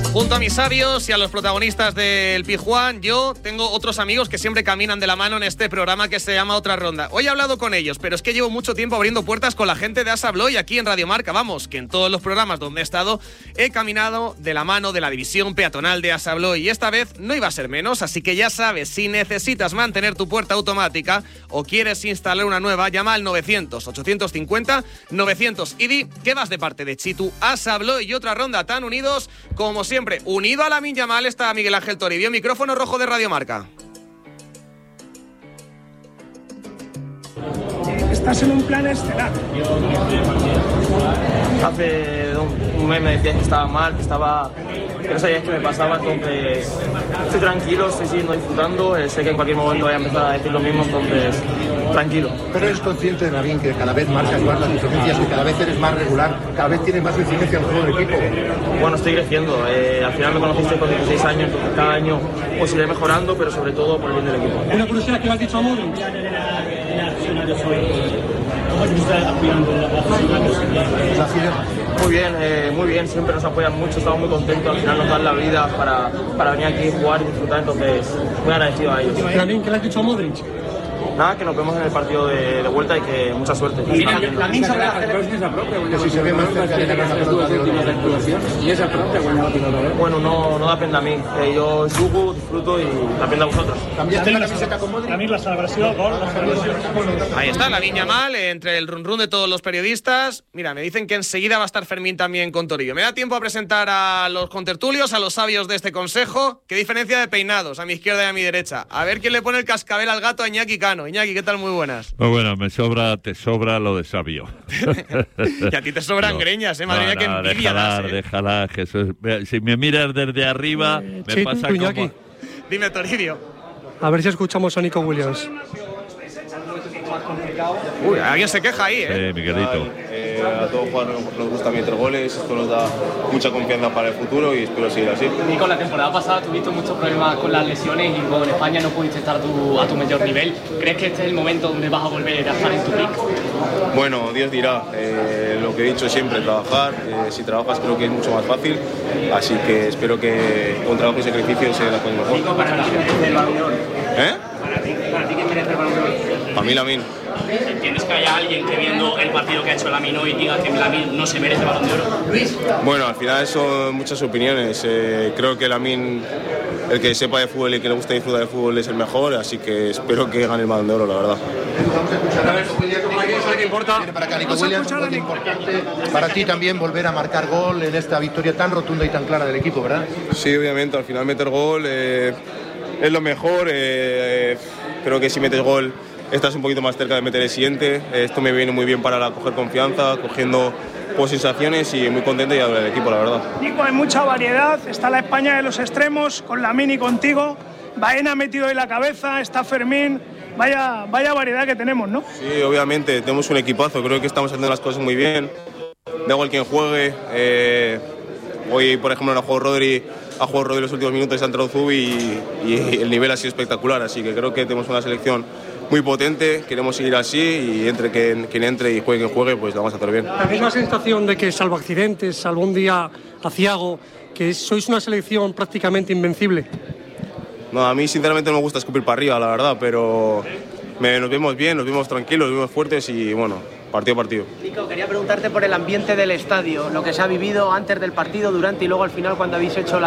Junto a mis sabios y a los protagonistas del Pizjuán, yo tengo otros amigos que siempre caminan de la mano en este programa que se llama Otra Ronda. Hoy he hablado con ellos, pero es que llevo mucho tiempo abriendo puertas con la gente de Assa Abloy aquí en Radio Marca. Vamos, que en todos los programas donde he estado he caminado de la mano de la división peatonal de Assa Abloy, y esta vez no iba a ser menos, así que ya sabes, si necesitas mantener tu puerta automática o quieres instalar una nueva, llama al 900-850-900 y di que vas de parte de Chitu. Assa Abloy y Otra Ronda tan unidos como siempre. Unido a Lamine Yamal está Miguel Ángel Toribio, micrófono rojo de Radio Marca. Estás en un plan estelar. Hace un mes me decías que estaba mal, que no sabías qué me pasaba, entonces estoy tranquilo, estoy siguiendo disfrutando, sé que en cualquier momento voy a empezar a decir lo mismo, entonces tranquilo. Pero eres consciente, Lamine, que cada vez marcas más las diferencias, que cada vez eres más regular, cada vez tienes más exigencia en el juego del equipo. Bueno, estoy creciendo, al final me conociste con 16 años, entonces cada año pues iré mejorando, pero sobre todo por el bien del equipo. Una curiosidad que le has dicho a Modric. Muy bien, siempre nos apoyan mucho, estamos muy contentos, al final nos dan la vida para venir aquí, jugar y disfrutar, entonces muy agradecido a ellos. Lamine, ¿qué le has dicho a Modric? Nada, que nos vemos en el partido de vuelta y que mucha suerte. Lamine sobre la Que si se ve más cerca de ganar la pelota de oro. Bueno, no depende a mí, yo jugo, disfruto y depende a vosotros. ¿Cambiaste la camiseta con Modric? Lamine, la celebración, gol, la celebración. Ahí está Lamine Yamal, entre el run de todos los periodistas. Mira, me dicen que enseguida va a estar Fermín también con Torillo. Me da tiempo a presentar a los contertulios, a los sabios de este consejo. Qué diferencia de peinados, a mi izquierda y a mi derecha. A ver quién le pone el cascabel al gato a Iñaki Cano. Iñaki, ¿qué tal? Muy buenas. Muy buenas, te sobra lo de sabio. Y a ti te sobran greñas, madre mía, qué envidia das, Déjala, Jesús. Si me miras desde arriba, me sí, pasa Iñaki. como... Dime, Toribio. A ver si escuchamos a Nico Williams. Uy, alguien se queja ahí, Miguelito. A todos jugadores nos gusta meter goles, esto nos da mucha confianza para el futuro y espero seguir así. Nico, la temporada pasada tuviste muchos problemas con las lesiones y con España no pudiste estar a tu mayor nivel. ¿Crees que este es el momento donde vas a volver a estar en tu pick? Bueno, Dios dirá, lo que he dicho siempre, trabajar, si trabajas creo que es mucho más fácil, así que espero que con trabajo y sacrificio se dé la cosa mejor. Nico, para ti, ¿quién merece el Balón de Oro? Para ti, ¿quién merece el Balón de Oro? Para mí Lamine. ¿Entiendes que haya alguien que viendo el partido que ha hecho Lamine hoy diga que Lamine no se merece el Balón de Oro? Bueno, al final son muchas opiniones. Creo que Lamine, el que sepa de fútbol y que le gusta disfrutar de fútbol, es el mejor, así que espero que gane el Balón de Oro, la verdad. Vamos a escuchar a Nico Williams. ¿Qué importa? Viene para acá, Nico Williams, un importante para ti también volver a marcar gol en esta victoria tan rotunda y tan clara del equipo, ¿verdad? Sí, obviamente, al final meter gol es lo mejor. Creo que si metes gol estás un poquito más cerca de meter el siguiente. Esto me viene muy bien para coger confianza, cogiendo sensaciones y muy contento ya del equipo, la verdad. Nico, hay mucha variedad, está la España de los extremos, con Lamine y contigo. Baena metido en la cabeza, está Fermín. Vaya variedad que tenemos, ¿no? Sí, obviamente, tenemos un equipazo, creo que estamos haciendo las cosas muy bien. Da igual quien juegue. Hoy, por ejemplo, ha jugado Rodri los últimos minutos, ha entrado Zubi y el nivel ha sido espectacular, así que creo que tenemos una selección muy potente, queremos seguir así y entre quien entre y juegue quien juegue, pues lo vamos a hacer bien. ¿La misma sensación de que, salvo accidentes, salvo un día aciago, que sois una selección prácticamente invencible? No, a mí sinceramente no me gusta escupir para arriba, la verdad, pero nos vemos bien, nos vemos tranquilos, nos vemos fuertes y bueno, partido a partido. Nico, quería preguntarte por el ambiente del estadio, lo que se ha vivido antes del partido, durante y luego al final cuando habéis hecho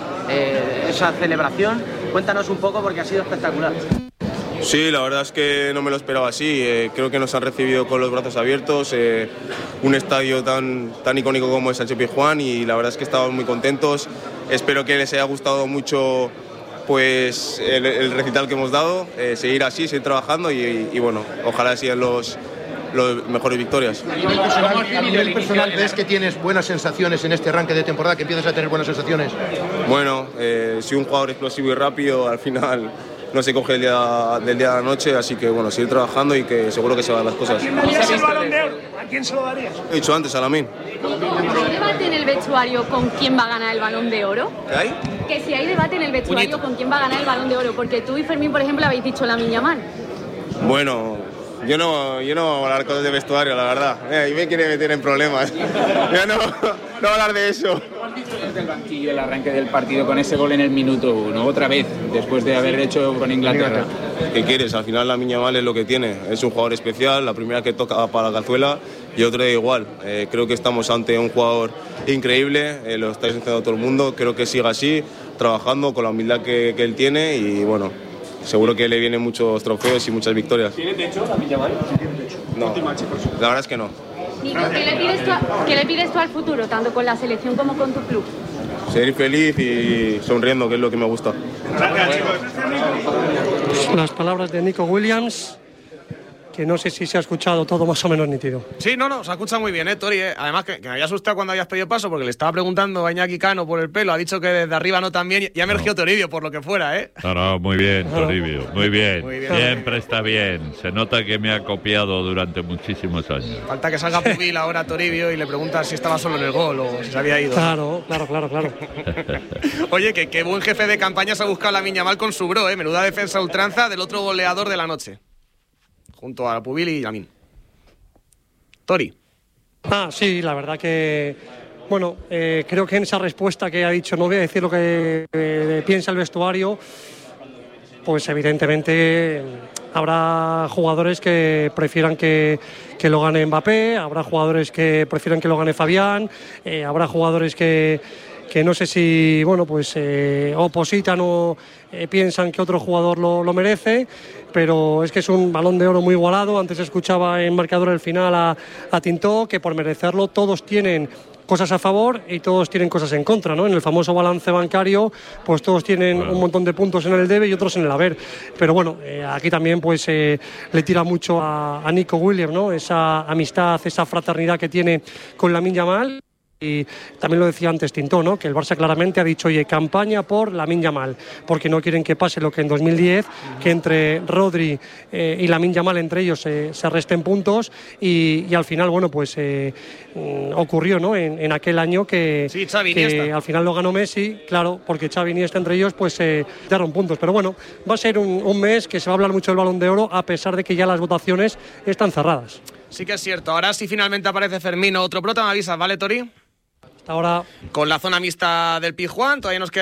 esa celebración. Cuéntanos un poco porque ha sido espectacular. Sí, la verdad es que no me lo esperaba así. Creo que nos han recibido con los brazos abiertos, un estadio tan icónico como es Sánchez Pizjuán, y la verdad es que estamos muy contentos. Espero que les haya gustado mucho pues el recital que hemos dado, seguir así, seguir trabajando y bueno, ojalá sigan los mejores victorias. A nivel personal, ¿ves que tienes buenas sensaciones en este arranque de temporada, que empiezas a tener buenas sensaciones? Bueno, soy un jugador explosivo y rápido, al final no se coge del día a la noche, así que bueno, seguir trabajando y que seguro que se van las cosas. ¿A quién darías el Balón de Oro? ¿A quién se lo darías? He dicho antes, a Lamine. ¿Hay debate en el vestuario con quién va a ganar el Balón de Oro? ¿Qué hay? Que si hay debate en el vestuario con quién va a ganar el Balón de Oro, porque tú y Fermín, por ejemplo, habéis dicho Lamine Yamal. Bueno, yo no voy a hablar cosas de vestuario, la verdad. Y me quiere meter en problemas. Yo no voy a hablar de eso. desde el banquillo el arranque del partido con ese gol en el minuto 1, otra vez, después de haber hecho con Inglaterra. ¿Qué quieres? Al final Lamine Yamal es lo que tiene, es un jugador especial, la primera que toca para la cazuela y otro de igual. Creo que estamos ante un jugador increíble, lo está diciendo todo el mundo, creo que siga así, trabajando con la humildad que él tiene y bueno, seguro que le vienen muchos trofeos y muchas victorias. ¿Tiene techo Lamine Yamal? No, la verdad es que no. Nico, ¿qué le pides tú al futuro, tanto con la selección como con tu club? Seguir feliz y sonriendo, que es lo que me gusta. Las palabras de Nico Williams, que no sé si se ha escuchado todo más o menos nítido. Sí, no, se escucha muy bien, Tori. Además, que me había asustado cuando habías pedido paso, porque le estaba preguntando a Iñaki Cano por el pelo, ha dicho que desde arriba no tan bien, y ha emergido Toribio, por lo que fuera, ¿eh? No, muy bien, Toribio, muy bien. Siempre está bien. Se nota que me ha copiado durante muchísimos años. Falta que salga Pubil ahora Toribio y le pregunta si estaba solo en el gol o si se había ido. Claro. Oye, que buen jefe de campaña se ha buscado Lamine Yamal con su bro, menuda defensa ultranza del otro goleador de la noche. Junto a Pubil y Lamine. Tori. Sí, la verdad que, bueno, creo que en esa respuesta que ha dicho, no voy a decir lo que piensa el vestuario, pues evidentemente habrá jugadores que prefieran que lo gane Mbappé, habrá jugadores que prefieran que lo gane Fabián, habrá jugadores que no sé si, bueno, pues opositan o piensan que otro jugador lo merece, pero es que es un Balón de Oro muy igualado. Antes escuchaba en marcador el final a Tintó, que por merecerlo todos tienen cosas a favor y todos tienen cosas en contra, ¿no? En el famoso balance bancario, pues todos tienen un montón de puntos en el debe y otros en el haber. Pero bueno, aquí también pues le tira mucho a Nico Williams, ¿no? Esa amistad, esa fraternidad que tiene con Lamine Yamal. Y también lo decía antes Tintó, ¿no? Que el Barça claramente ha dicho, oye, campaña por Lamine Yamal, porque no quieren que pase lo que en 2010, que entre Rodri y Lamine Yamal, entre ellos se resten puntos y al final, bueno, pues ocurrió, ¿no? En aquel año que al final lo ganó Messi, claro, porque Xavi y Iniesta entre ellos pues dieron puntos, pero bueno, va a ser un mes que se va a hablar mucho del Balón de Oro, a pesar de que ya las votaciones están cerradas. Sí que es cierto. Ahora si finalmente aparece Fermín o otro prota, me avisas, ¿vale, Tori? Ahora con la zona mixta del Pizjuán todavía nos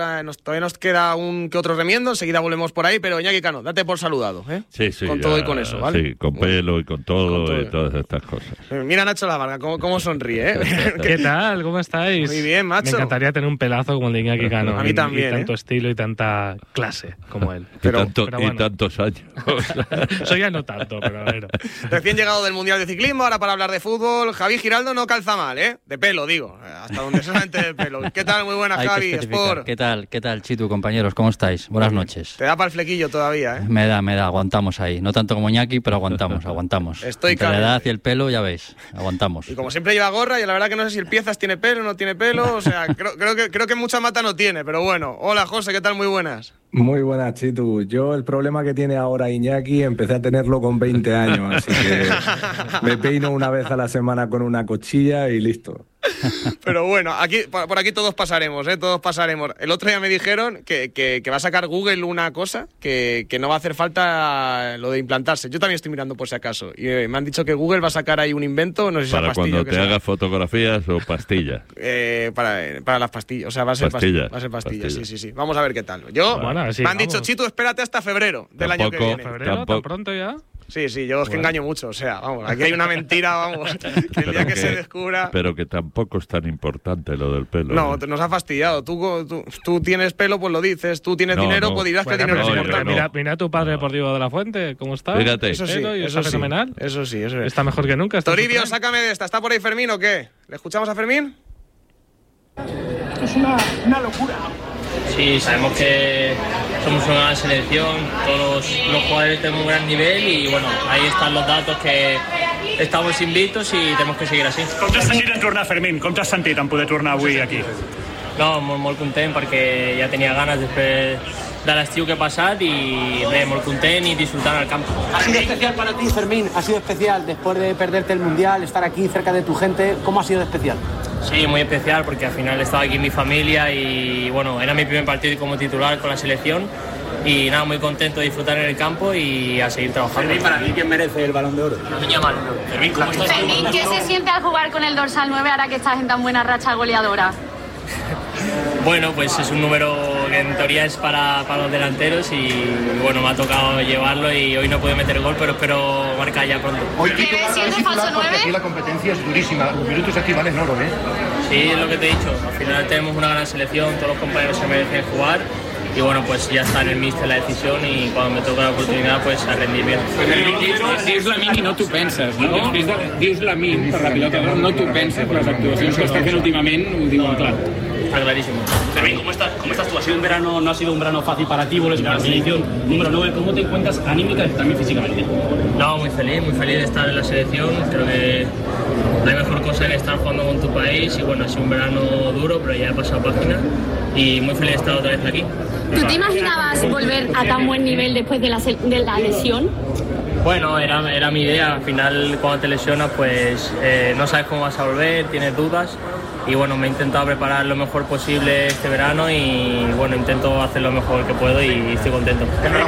queda un que otro remiendo, enseguida volvemos por ahí, pero Iñaki Cano, date por saludado, ¿eh? Sí, con todo y con eso, ¿vale? Sí, con pelo y con todo y todas estas cosas. Mira Nacho Lavarga, cómo sonríe, ¿eh? ¿Qué tal? ¿Cómo estáis? Muy bien, macho. Me encantaría tener un pelazo como el de Iñaki Cano. A mí también, y tanto estilo y tanta clase como él. Y tantos años. Soy ya no tanto, pero a ver. Recién llegado del Mundial de Ciclismo, ahora para hablar de fútbol, Javi Giraldo no calza mal, ¿eh? De pelo, digo. Hasta donde solamente de pelo. ¿Qué tal? Muy buenas, Javi. Sport. ¿Qué tal, Chitu, compañeros? ¿Cómo estáis? Buenas noches. Te da para el flequillo todavía, ¿eh? Me da, aguantamos ahí. No tanto como Iñaki, pero aguantamos. Estoy entre la edad y el pelo, ya veis, aguantamos. Y como siempre lleva gorra, y la verdad que no sé si el Piezas tiene pelo o no tiene pelo, o sea, creo que mucha mata no tiene, pero bueno. Hola, José, ¿qué tal? Muy buenas. Muy buenas, Chitu. Yo el problema que tiene ahora Iñaki empecé a tenerlo con 20 años, así que me peino una vez a la semana con una cuchilla y listo. Pero bueno, por aquí todos pasaremos, todos pasaremos. El otro día me dijeron que va a sacar Google una cosa que no va a hacer falta lo de implantarse. Yo también estoy mirando por si acaso. Y me han dicho que Google va a sacar ahí un invento, no sé si para pastilla, cuando te hagas fotografías o pastillas. Para las pastillas, o sea, va a ser pastillas. Sí. Vamos a ver qué tal. Me han dicho, Chito, espérate hasta febrero del año que viene. ¿Febrero? ¿Tan pronto ya? Sí, yo es que engaño mucho, o sea, vamos, aquí hay una mentira, vamos, que el día que se descubra... Pero que tampoco es tan importante lo del pelo. No, nos ha fastidiado, tú tienes pelo, pues lo dices, tú tienes dinero, pues dirás que el dinero es importante. Mira a tu padre deportivo de la Fuente, ¿cómo está? Fíjate. Eso sí, está fenomenal. Eso sí. Está mejor que nunca. Toribio, sácame de esta, ¿está por ahí Fermín o qué? ¿Le escuchamos a Fermín? Es una locura. Sí, sabemos que somos una gran selección, todos los jugadores tienen un gran nivel y bueno, ahí están los datos que estamos invictos y tenemos que seguir así. Com t'has sentit en tornar, Fermín? Com t'has sentit en poder tornar avui aquí? No, molt content perquè ja tenia ganes després de l'estiu que he passat i bé, molt content y disfrutar al campo. ¿Ha sido especial para ti, Fermín? ¿Ha sido especial después de perderte el Mundial, estar aquí cerca de tu gente? ¿Cómo ha sido especial? Sí, muy especial porque al final estaba aquí mi familia y bueno, era mi primer partido como titular con la selección y nada, muy contento de disfrutar en el campo y a seguir trabajando. Fermín, para mí, ¿quién merece el Balón de Oro? Lamine Yamal. Fermín, ¿qué se siente al jugar con el dorsal 9 ahora que estás en tan buena racha goleadora? Bueno, pues es un número que en teoría es para los delanteros y bueno, me ha tocado llevarlo y hoy no pude meter gol, pero espero marcar ya pronto. Hoy titular porque aquí la competencia es durísima, los minutos aquí valen oro, ¿eh? Sí, es lo que te he dicho, al final tenemos una gran selección, todos los compañeros se merecen jugar y bueno, pues ya está en el míster la decisión y cuando me toca la oportunidad pues a rendir bien. Dius Lamine i no t'ho penses, no? Dius Lamine per la pilota d'or, no t'ho penses, per les actuacions que està fent últimament ho diuen clar. Está clarísimo. Fermín, ¿cómo estás tú? Ha sido un verano, no ha sido un verano fácil para ti, vuelves para la selección número 9. ¿Cómo te encuentras anímica y también físicamente? No, muy feliz de estar en la selección. Creo que no hay mejor cosa que estar jugando con tu país y bueno, ha sido un verano duro, pero ya he pasado página y muy feliz de estar otra vez aquí. ¿Tú te imaginabas volver a tan buen nivel después de la lesión? Bueno, era mi idea. Al final, cuando te lesionas, pues no sabes cómo vas a volver, tienes dudas. Y bueno, me he intentado preparar lo mejor posible este verano y bueno, intento hacer lo mejor que puedo y estoy contento.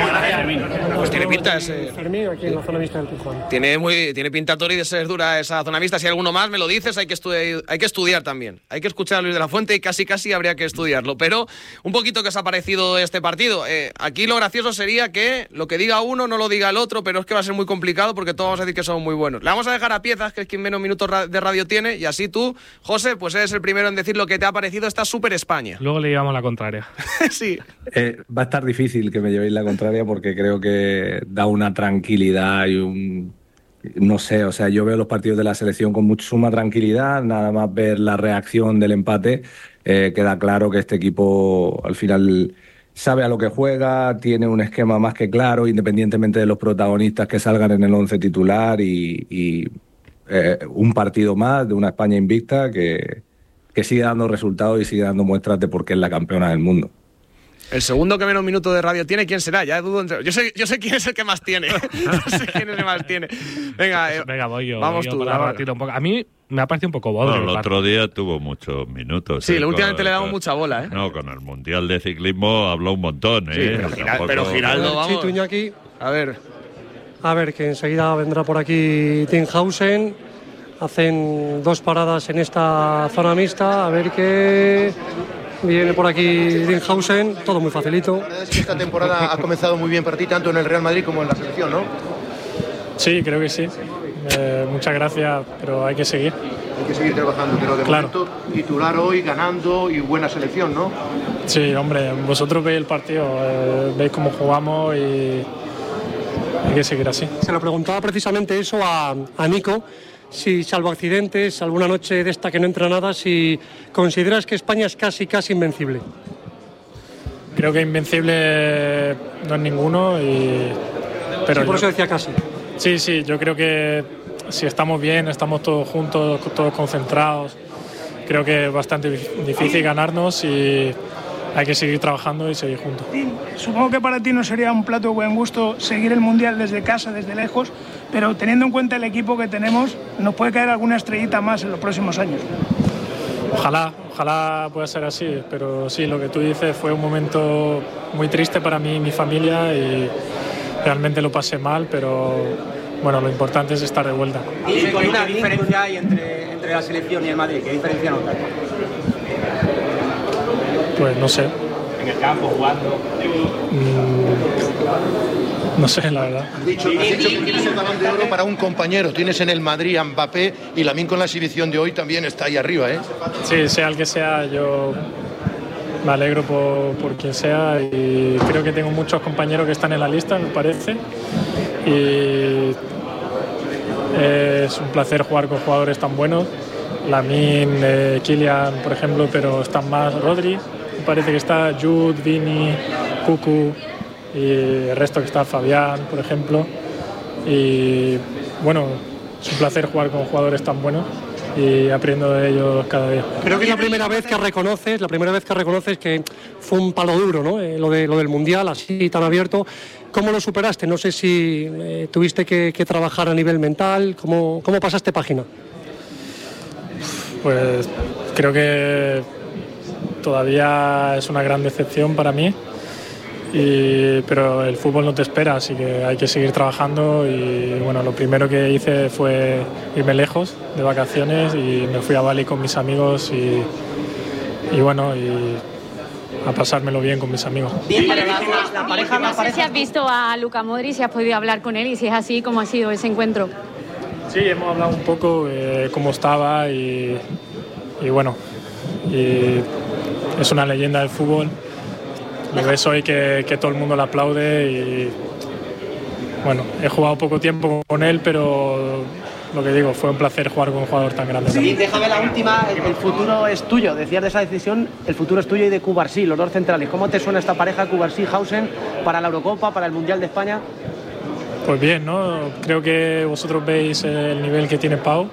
Pues tiene pinta Fermín, aquí en la zona mixta del Pijuán. Tiene pinta, Tori, de ser dura esa zona mixta. Si hay alguno más, me lo dices, hay que estudiar también. Hay que escuchar a Luis de la Fuente y casi habría que estudiarlo. Pero un poquito que os ha parecido este partido. Aquí lo gracioso sería que lo que diga uno no lo diga el otro, pero es que va a ser muy complicado porque todos vamos a decir que somos muy buenos. Le vamos a dejar a Piezas, que es quien menos minutos de radio tiene, y así tú, José, pues eres el primero en decir lo que te ha parecido esta Super España. Luego le llevamos la contraria. Sí. Va a estar difícil que me llevéis la contraria porque creo que da una tranquilidad y no sé, o sea, yo veo los partidos de la selección con suma tranquilidad, nada más ver la reacción del empate, queda claro que este equipo al final sabe a lo que juega, tiene un esquema más que claro, independientemente de los protagonistas que salgan en el 11 titular y un partido más de una España invicta que sigue dando resultados y sigue dando muestras de por qué es la campeona del mundo. El segundo que menos minutos de radio tiene, ¿quién será? Ya dudo entre... Yo sé quién es el que más tiene. Venga, voy yo. Vamos tú. Un poco. A mí me ha parecido un poco bodrio. El otro día tuvo muchos minutos. Sí, últimamente le damos mucha bola, ¿eh? No, con el Mundial de Ciclismo habló un montón, ¿eh? Sí, pero Giraldo, vamos. Sí, tú, Iñaki. A ver, que enseguida vendrá por aquí Tinghausen. Hacen 2 paradas en esta zona mixta. A ver qué viene por aquí Tinghausen. Todo muy facilito. La verdad es que esta temporada ha comenzado muy bien para ti, tanto en el Real Madrid como en la selección, ¿no? Sí, creo que sí. Muchas gracias, pero hay que seguir. Hay que seguir trabajando, pero de momento titular hoy, ganando y buena selección, ¿no? Sí, hombre, vosotros veis el partido, veis cómo jugamos y hay que seguir así. Se lo preguntaba precisamente eso a Nico, si salvo accidentes, alguna noche de esta que no entra nada, si consideras que España es casi invencible. Creo que invencible no es ninguno, pero sí, por eso decía casi. Sí, yo creo que si estamos bien, estamos todos juntos, todos concentrados, creo que es bastante difícil ganarnos y hay que seguir trabajando y seguir juntos. Supongo que para ti no sería un plato de buen gusto seguir el Mundial desde casa, desde lejos, pero teniendo en cuenta el equipo que tenemos, nos puede caer alguna estrellita más en los próximos años. Ojalá pueda ser así, pero sí, lo que tú dices fue un momento muy triste para mí y mi familia y realmente lo pasé mal, pero bueno, lo importante es estar de vuelta. ¿Y qué diferencia hay entre la selección y el Madrid? ¿Qué diferencia notas? Pues no sé. En el campo, jugando. No sé, la verdad. Has dicho que tienes el Balón de Oro para un compañero. Tienes en el Madrid a Mbappé y Lamine con la exhibición de hoy también está ahí arriba, ¿eh? Sí, sea el que sea, yo me alegro por quien sea y creo que tengo muchos compañeros que están en la lista, me parece. Y es un placer jugar con jugadores tan buenos. Lamine, Kylian, por ejemplo, pero están más Rodri. Me parece que está Jude, Vini, Cucu y el resto que está Fabián, por ejemplo. Y bueno, es un placer jugar con jugadores tan buenos y aprendo de ellos cada día. Creo que es la primera vez que reconoces que fue un palo duro, ¿no? Lo del Mundial, así tan abierto. ¿Cómo lo superaste? No sé si tuviste que trabajar a nivel mental. ¿Cómo pasaste página? Pues creo que todavía es una gran decepción para mí, pero el fútbol no te espera, así que hay que seguir trabajando y bueno, lo primero que hice fue irme lejos de vacaciones y me fui a Bali con mis amigos y bueno, y a pasármelo bien con mis amigos. No sé si has visto a Luka Modric, si has podido hablar con él y si es así, ¿cómo ha sido ese encuentro? Sí, hemos hablado un poco cómo estaba y bueno, y es una leyenda del fútbol. Lo ves hoy que todo el mundo le aplaude y bueno, he jugado poco tiempo con él, pero lo que digo, fue un placer jugar con un jugador tan grande. Sí, déjame la última, el futuro es tuyo, decías de esa decisión, el futuro es tuyo y de Cubarsí, los dos centrales. ¿Cómo te suena esta pareja Cubarsí-Hausen para la Eurocopa, para el Mundial de España? Pues bien, ¿no? Creo que vosotros veis el nivel que tiene Pau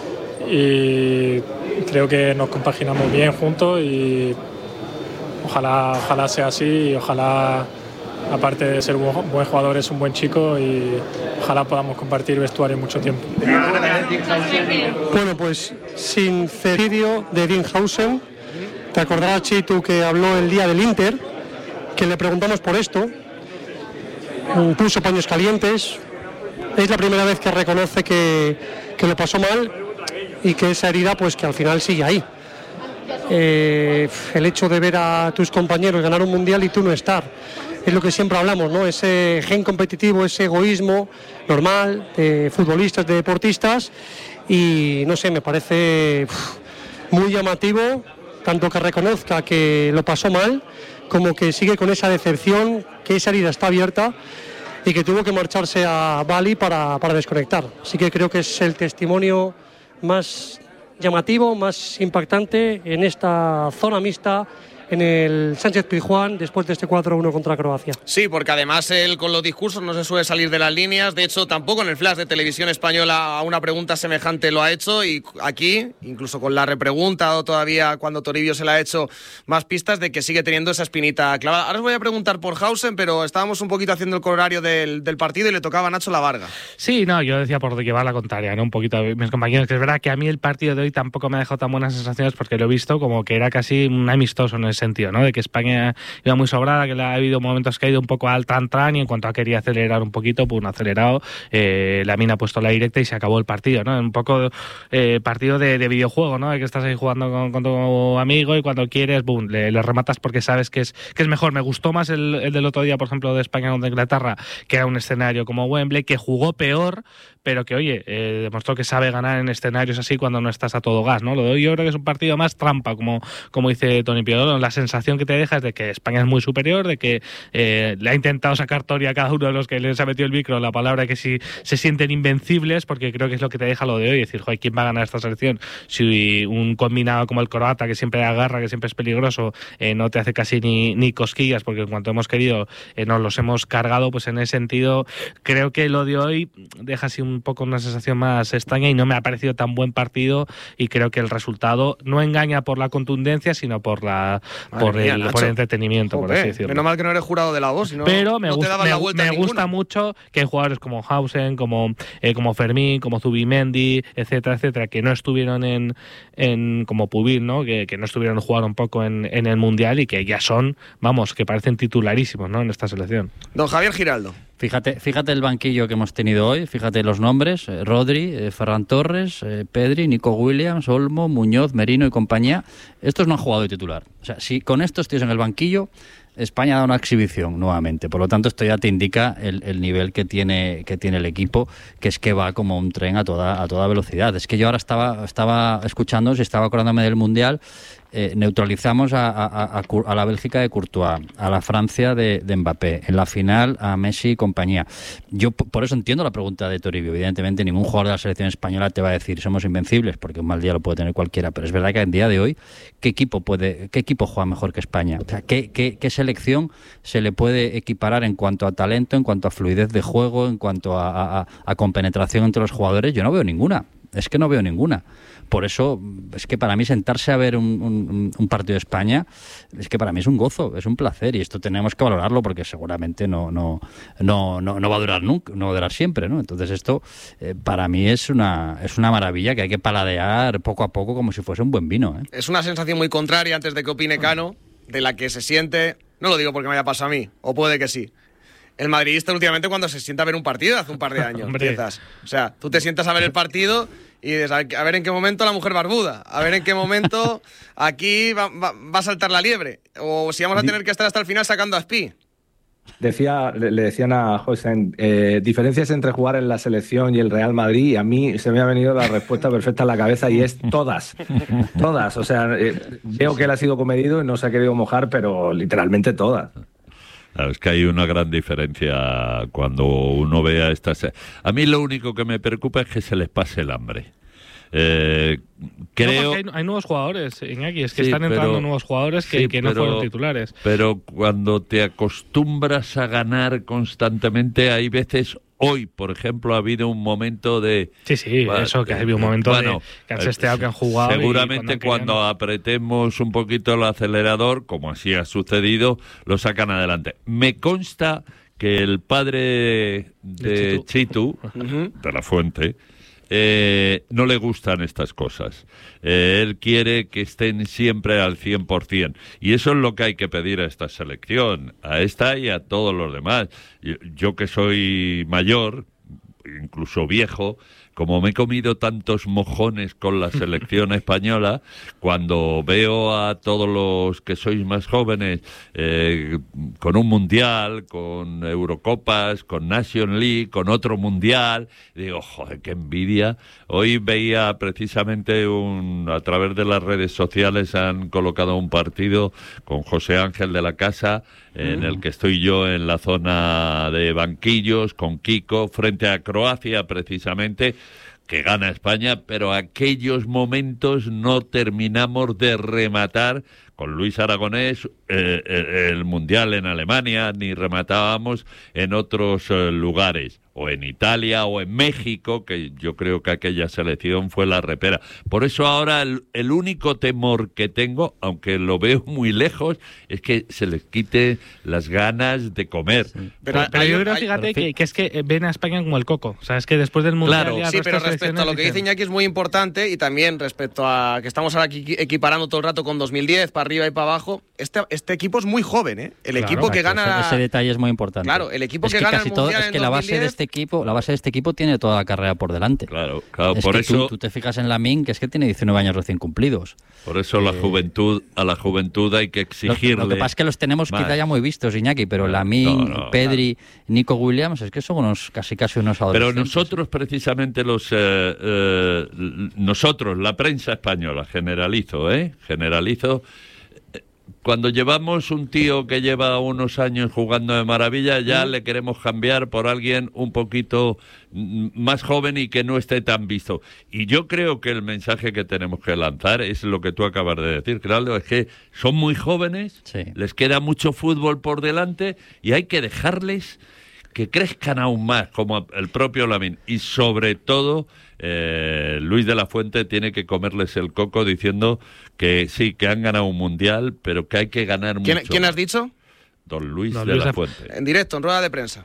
y creo que nos compaginamos bien juntos y ojalá sea así y ojalá, aparte de ser un buen jugador, es un buen chico y ojalá podamos compartir vestuario mucho tiempo. Bueno, pues sincerio de Dinghausen. Te acordarás, Chitu, que habló el día del Inter, que le preguntamos por esto. Puso paños calientes. Es la primera vez que reconoce que lo pasó mal y que esa herida, pues que al final sigue ahí. El hecho de ver a tus compañeros ganar un mundial y tú no estar, es lo que siempre hablamos, ¿no? Ese gen competitivo, ese egoísmo normal de futbolistas, de deportistas, y no sé, me parece muy llamativo, tanto que reconozca que lo pasó mal, como que sigue con esa decepción, que esa herida está abierta y que tuvo que marcharse a Bali para desconectar. Así que creo que es el testimonio más llamativo, más impactante en esta zona mixta en el Sánchez-Pizjuán después de este 4-1 contra Croacia. Sí, porque además él con los discursos no se suele salir de las líneas. De hecho, tampoco en el flash de Televisión Española a una pregunta semejante lo ha hecho, y aquí, incluso con la repregunta o todavía cuando Toribio se le ha hecho más pistas de que sigue teniendo esa espinita clavada. Ahora os voy a preguntar por Hausen, pero estábamos un poquito haciendo el corolario del partido y le tocaba a Nacho La Varga. Sí, no, yo decía por llevar la contraria, ¿no? Un poquito a mis compañeros, que es verdad que a mí el partido de hoy tampoco me ha dejado tan buenas sensaciones porque lo he visto como que era casi un amistoso en ese sentido, ¿no? De que España iba muy sobrada, que ha habido momentos que ha ido un poco al tran-tran y en cuanto a quería acelerar un poquito, pues un acelerado, Lamine ha puesto la directa y se acabó el partido, ¿no? Un poco partido de videojuego, ¿no? De que estás ahí jugando con tu amigo y cuando quieres, boom, le rematas porque sabes que es mejor. Me gustó más el del otro día, por ejemplo, de España contra Inglaterra, que era un escenario como Wembley, que jugó peor, pero que, oye, demostró que sabe ganar en escenarios así cuando no estás a todo gas, ¿no? Lo de hoy yo creo que es un partido más trampa, como dice Toni Piodoro. La sensación que te deja es de que España es muy superior, de que le ha intentado sacar Tori a cada uno de los que les ha metido el micro la palabra que si se sienten invencibles, porque creo que es lo que te deja lo de hoy, decir, joder, ¿quién va a ganar esta selección? Si un combinado como el croata, que siempre agarra, que siempre es peligroso, no te hace casi ni cosquillas, porque en cuanto hemos querido nos los hemos cargado, pues en ese sentido creo que lo de hoy deja así un poco una sensación más extraña y no me ha parecido tan buen partido, y creo que el resultado no engaña por la contundencia, sino por el entretenimiento, por así decirlo. Menos mal que no eres jurado de la voz, sino pero me gusta mucho que hay jugadores como Hausen, como Fermín, como Zubimendi, etcétera, etcétera, que no estuvieron en como Pubil, ¿no? Que no estuvieron jugando un poco en el Mundial y que ya son, vamos, que parecen titularísimos, ¿no? En esta selección. Don Javier Giraldo. Fíjate el banquillo que hemos tenido hoy, fíjate los nombres, Rodri, Ferran Torres, Pedri, Nico Williams, Olmo, Muñoz, Merino y compañía. Estos no han jugado de titular. O sea, si con estos tíos en el banquillo, España da una exhibición nuevamente. Por lo tanto, esto ya te indica el nivel que tiene el equipo, que es que va como un tren a toda velocidad. Es que yo ahora estaba escuchando, si estaba acordándome del Mundial, neutralizamos a la Bélgica de Courtois, a la Francia de Mbappé, en la final a Messi y compañía. Yo por eso entiendo la pregunta de Toribio. Evidentemente ningún jugador de la selección española te va a decir somos invencibles, porque un mal día lo puede tener cualquiera, pero es verdad que en día de hoy ¿qué equipo juega mejor que España? O sea, ¿qué selección se le puede equiparar en cuanto a talento, en cuanto a fluidez de juego, en cuanto a compenetración entre los jugadores? Yo no veo ninguna. Es que no veo ninguna. Por eso, es que para mí sentarse a ver un partido de España, es que para mí es un gozo, es un placer, y esto tenemos que valorarlo porque seguramente no va a durar nunca, no va a durar siempre, ¿no? Entonces esto para mí es una maravilla que hay que paladear poco a poco como si fuese un buen vino, ¿eh? Es una sensación muy contraria, antes de que opine Cano, de la que se siente, no lo digo porque me haya pasado a mí, o puede que sí, el madridista últimamente cuando se sienta a ver un partido hace un par de años. Empiezas. O sea, tú te sientas a ver el partido y dices, a ver en qué momento la mujer barbuda, a ver en qué momento aquí va a saltar la liebre, o si vamos a tener que estar hasta el final sacando a Espí. Le decían a José, diferencias entre jugar en la selección y el Real Madrid, y a mí se me ha venido la respuesta perfecta a la cabeza y es todas. Todas. O sea, veo que él ha sido comedido y no se ha querido mojar, pero literalmente todas. Claro, es que hay una gran diferencia cuando uno ve a estas... A mí lo único que me preocupa es que se les pase el hambre. Creo... No, hay nuevos jugadores, Iñaki, es que están entrando nuevos jugadores que no fueron titulares. Pero cuando te acostumbras a ganar constantemente, hay veces... Hoy, por ejemplo, ha habido un momento de... Sí, eso, que ha habido un momento de que han sesteado, que han jugado... Seguramente cuando apretemos un poquito el acelerador, como así ha sucedido, lo sacan adelante. Me consta que el padre de Chitu, de la Fuente, no le gustan estas cosas. Él quiere que estén siempre al 100%. Y eso es lo que hay que pedir a esta selección, a esta y a todos los demás. Yo que soy mayor, incluso viejo, como me he comido tantos mojones con la selección española, cuando veo a todos los que sois más jóvenes con un mundial, con Eurocopas, con Nation League, con otro mundial, digo, joder, qué envidia. Hoy veía precisamente a través de las redes sociales han colocado un partido con José Ángel de la Casa, en el que estoy yo en la zona de banquillos, con Kiko, frente a Croacia precisamente, que gana España, pero aquellos momentos no terminamos de rematar con Luis Aragonés el Mundial en Alemania, ni rematábamos en otros lugares, o en Italia o en México, que yo creo que aquella selección fue la repera. Por eso ahora el único temor que tengo, aunque lo veo muy lejos, es que se les quite las ganas de comer. Sí. Pero yo creo, fíjate, que es que ven a España como el coco. O sea, es que después del Mundial... Claro, sí, pero respecto a lo que dice Iñaki es muy importante, y también respecto a que estamos ahora aquí equiparando todo el rato con 2010, para arriba y para abajo, este equipo es muy joven, ¿eh? El equipo que gana... Ese detalle es muy importante. Claro, el equipo que gana el Mundial en 2010... la base de este equipo tiene toda la carrera por delante. Claro, es por que eso... Tú te fijas en Lamine, que es que tiene 19 años recién cumplidos. Por eso a la juventud hay que exigirle... Lo que pasa es que los tenemos quizá ya muy vistos, Iñaki, pero Lamine, Pedri, Nico Williams, es que son casi unos adolescentes. Pero nosotros precisamente nosotros, la prensa española, generalizo, cuando llevamos un tío que lleva unos años jugando de maravilla, ya le queremos cambiar por alguien un poquito más joven y que no esté tan visto. Y yo creo que el mensaje que tenemos que lanzar es lo que tú acabas de decir, Claudio, es que son muy jóvenes, les queda mucho fútbol por delante y hay que dejarles que crezcan aún más, como el propio Lamine. Y sobre todo, Luis de la Fuente tiene que comerles el coco diciendo que sí, que han ganado un mundial, pero que hay que ganar mucho. ¿Quién has dicho? Don Luis de la Fuente. En directo, en rueda de prensa.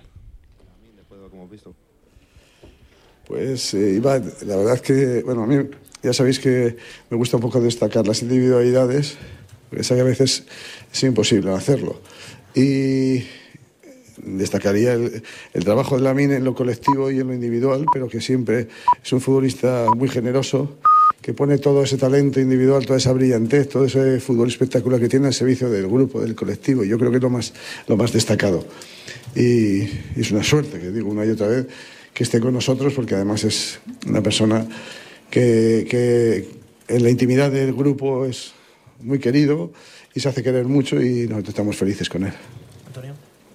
Pues Iván, la verdad es que, bueno, a mí ya sabéis que me gusta un poco destacar las individualidades, porque sé que a veces es imposible hacerlo. Y destacaría el trabajo de Lamine en lo colectivo y en lo individual, pero que siempre es un futbolista muy generoso, que pone todo ese talento individual, toda esa brillantez, todo ese fútbol espectacular que tiene al servicio del grupo, del colectivo. Yo creo que es lo más destacado. Y es una suerte, que digo una y otra vez, que esté con nosotros, porque además es una persona que en la intimidad del grupo es muy querido y se hace querer mucho, y nosotros estamos felices con él. Antonio.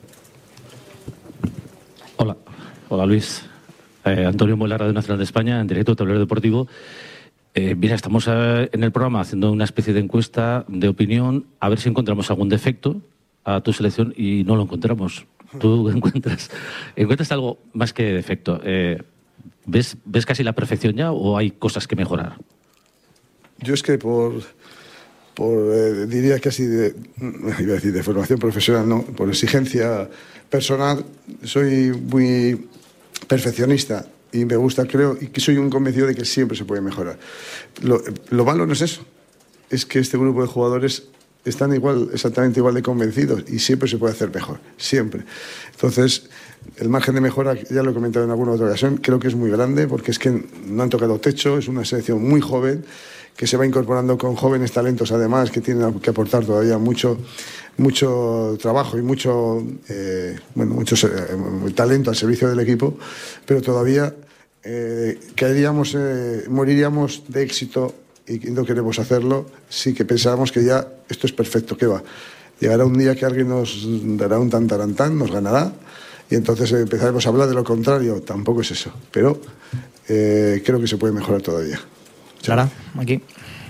Hola Luis. Antonio Muela, Radio Nacional de España, en directo, Tablero Deportivo. Mira, estamos en el programa haciendo una especie de encuesta de opinión, a ver si encontramos algún defecto a tu selección, y no lo encontramos. ¿Tú encuentras algo más que defecto? ¿Ves casi la perfección ya, o hay cosas que mejorar? Yo es que diría casi iba a decir de formación profesional, no, por exigencia personal, soy muy perfeccionista y me gusta, creo, y que soy un convencido de que siempre se puede mejorar. Lo malo no es eso, es que este grupo de jugadores están exactamente igual de convencidos y siempre se puede hacer mejor, siempre. Entonces, el margen de mejora, ya lo he comentado en alguna otra ocasión, creo que es muy grande porque es que no han tocado techo, es una selección muy joven que se va incorporando con jóvenes talentos además que tienen que aportar todavía mucho trabajo y mucho talento al servicio del equipo, pero todavía moriríamos de éxito y no queremos hacerlo. Sí que pensábamos que ya esto es perfecto, que va. Llegará un día que alguien nos dará un tantarantán, nos ganará y entonces empezaremos a hablar de lo contrario. Tampoco es eso, pero creo que se puede mejorar todavía. Clara, aquí.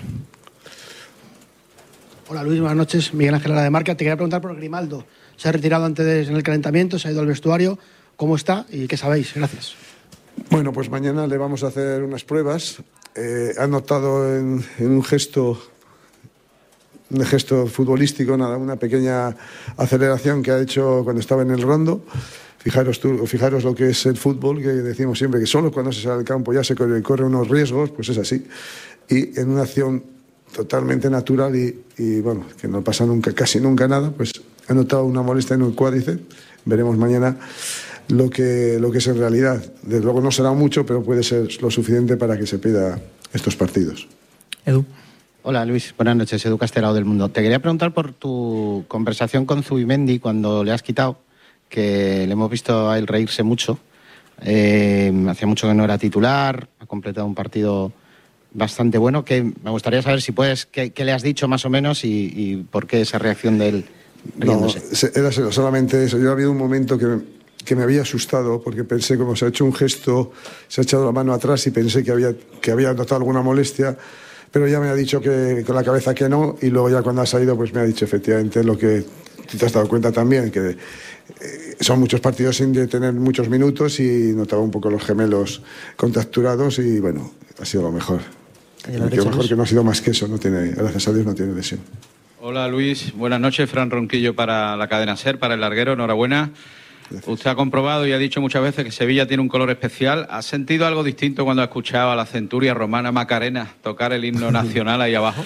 Hola Luis, buenas noches. Miguel Ángel Lara de Marca. Te quería preguntar por Grimaldo. Se ha retirado antes en el calentamiento, se ha ido al vestuario. ¿Cómo está y qué sabéis? Gracias. Bueno, pues mañana le vamos a hacer unas pruebas. Ha notado en un gesto futbolístico, una pequeña aceleración que ha hecho cuando estaba en el rondo. Fijaros lo que es el fútbol, que decimos siempre que solo cuando se sale al campo ya se corre unos riesgos, pues es así. Y en una acción totalmente natural y bueno, que no pasa casi nunca nada, pues ha notado una molestia en el cuádriceps. Veremos mañana lo que es en realidad. Desde luego no será mucho, pero puede ser lo suficiente para que se pida estos partidos. Edu. Hola Luis, buenas noches, Edu Castelao del Mundo. Te quería preguntar por tu conversación con Zubimendi cuando le has quitado, que le hemos visto a él reírse mucho. Hacía mucho que no era titular, ha completado un partido bastante bueno. Que me gustaría saber si puedes, qué le has dicho más o menos y por qué esa reacción de él riéndose. No, era solamente eso. Yo ha habido un momento que me había asustado porque pensé, como se ha hecho un gesto, se ha echado la mano atrás y pensé que había notado alguna molestia, pero ya me ha dicho que con la cabeza que no, y luego ya cuando ha salido pues me ha dicho efectivamente lo que tú te has dado cuenta también, que son muchos partidos sin tener muchos minutos y notaba un poco los gemelos contracturados y bueno, ha sido lo mejor. Lo mejor que no ha sido más que eso, gracias a Dios no tiene lesión. Hola Luis, buenas noches, Fran Ronquillo para la cadena SER, para el larguero, enhorabuena. Gracias. Usted ha comprobado y ha dicho muchas veces que Sevilla tiene un color especial. ¿Ha sentido algo distinto cuando ha escuchado a la centuria romana Macarena tocar el himno nacional ahí abajo?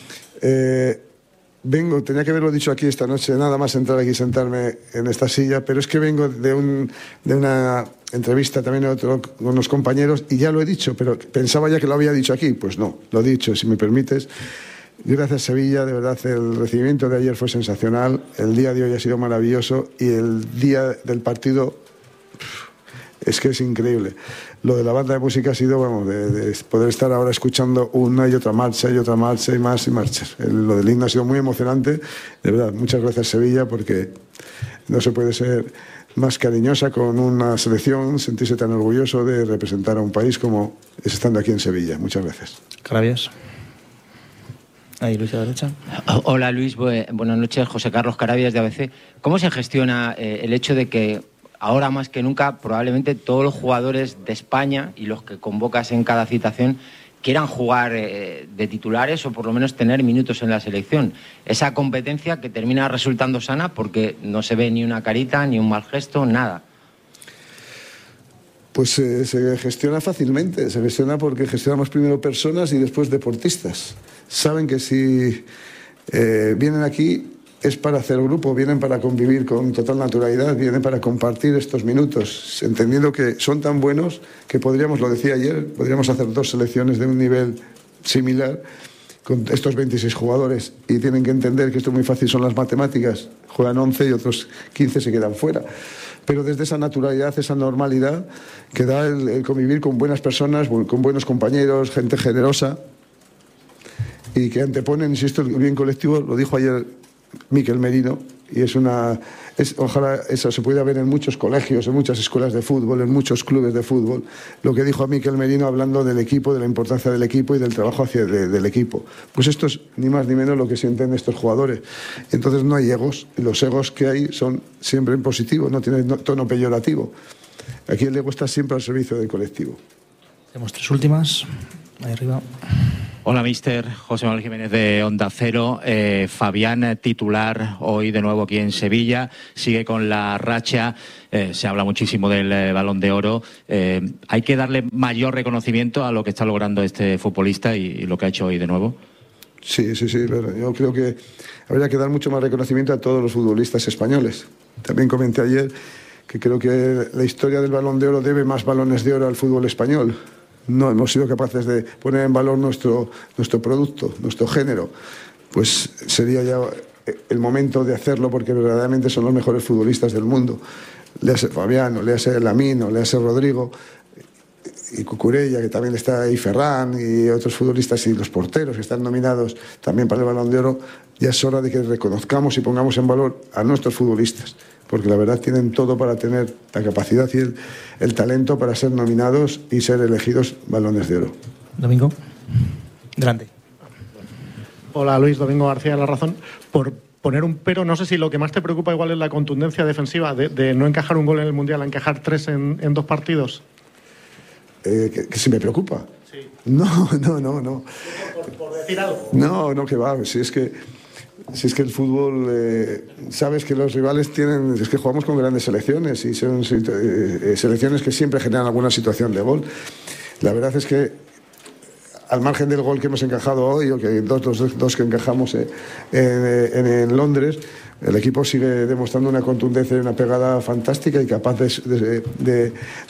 Tenía que haberlo dicho aquí esta noche, nada más entrar aquí y sentarme en esta silla, pero es que vengo de una entrevista también con unos compañeros y ya lo he dicho, pero pensaba ya que lo había dicho aquí. Pues no, lo he dicho, si me permites. Gracias Sevilla, de verdad el recibimiento de ayer fue sensacional, el día de hoy ha sido maravilloso y el día del partido es que es increíble. Lo de la banda de música ha sido, de poder estar ahora escuchando una y otra marcha y más y marchas. Lo del himno ha sido muy emocionante, de verdad, muchas gracias Sevilla, porque no se puede ser más cariñosa con una selección, sentirse tan orgulloso de representar a un país como es estando aquí en Sevilla. Muchas gracias. Carabias. Ahí, Luis, a la derecha. Hola Luis, buenas noches, José Carlos Carabias de ABC. ¿Cómo se gestiona el hecho de que ahora más que nunca probablemente todos los jugadores de España y los que convocas en cada citación quieran jugar de titulares o por lo menos tener minutos en la selección? Esa competencia que termina resultando sana porque no se ve ni una carita, ni un mal gesto, nada. Pues se gestiona fácilmente, se gestiona porque gestionamos primero personas y después deportistas. Saben que si vienen aquí es para hacer grupo, vienen para convivir con total naturalidad, vienen para compartir estos minutos, entendiendo que son tan buenos que podríamos, lo decía ayer, podríamos hacer 2 selecciones de un nivel similar con estos 26 jugadores y tienen que entender que esto es muy fácil, son las matemáticas, juegan 11 y otros 15 se quedan fuera. Pero desde esa naturalidad, esa normalidad que da el convivir con buenas personas, con buenos compañeros, gente generosa y que anteponen, insisto, el bien colectivo, lo dijo ayer Mikel Merino, y ojalá eso se pueda ver en muchos colegios, en muchas escuelas de fútbol, en muchos clubes de fútbol, lo que dijo a Mikel Merino hablando del equipo, de la importancia del equipo y del trabajo del equipo. Pues esto es ni más ni menos lo que sienten estos jugadores. Entonces no hay egos, y los egos que hay son siempre en positivo, no tienen tono peyorativo. Aquí el ego está siempre al servicio del colectivo. Tenemos 3 últimas, ahí arriba. Hola, míster. José Manuel Jiménez de Onda Cero. Fabián, titular hoy de nuevo aquí en Sevilla. Sigue con la racha. Se habla muchísimo del Balón de Oro. ¿Hay que darle mayor reconocimiento a lo que está logrando este futbolista y lo que ha hecho hoy de nuevo? Sí, pero yo creo que habría que dar mucho más reconocimiento a todos los futbolistas españoles. También comenté ayer que creo que la historia del Balón de Oro debe más balones de oro al fútbol español. No hemos sido capaces de poner en valor nuestro producto, nuestro género. Pues sería ya el momento de hacerlo, porque verdaderamente son los mejores futbolistas del mundo. Léase Fabián, léase Lamine, léase Rodrigo y Cucurella, que también está ahí, Ferran y otros futbolistas, y los porteros que están nominados también para el Balón de Oro. Ya es hora de que reconozcamos y pongamos en valor a nuestros futbolistas, porque la verdad tienen todo para tener la capacidad y el talento para ser nominados y ser elegidos Balones de Oro. Domingo, delante. Hola Luis, Domingo García de La Razón. Por poner un pero, no sé si lo que más te preocupa igual es la contundencia defensiva de no encajar un gol en el Mundial, a encajar 3 en 2 partidos. Que si me preocupa. Sí. No. Por decir algo. No, que va. Si es que el fútbol, sabes que los rivales es que jugamos con grandes selecciones y son selecciones que siempre generan alguna situación de gol. La verdad es que al margen del gol que hemos encajado hoy, o que dos que encajamos en Londres, el equipo sigue demostrando una contundencia y una pegada fantástica y capaz de